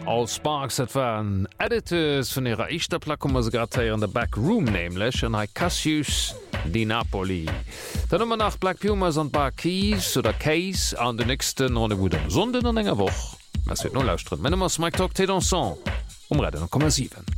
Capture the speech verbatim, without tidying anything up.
All Sparks et waren Editors vun ihrer Eichter Plakommer se gratier an der Backroom nämlichlech an hai Cassius Di Napoli. Dan ëmmer nach Black Pumas an Bar Keys oder Case an den nächsten an wo den Sonden an enger woch. Was wird no lausren. Mennemmer Mike Talk Tédanson um Redden an Kommmmer sieben.